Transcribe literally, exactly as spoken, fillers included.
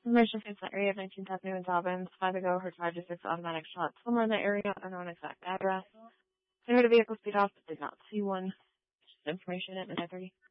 Information for the area of nineteenth Avenue and Dobbins. Five ago, heard five to six automatic shots somewhere in the area, unknown exact address. They heard a vehicle speed off, but did not see one. Just information at nine thirty.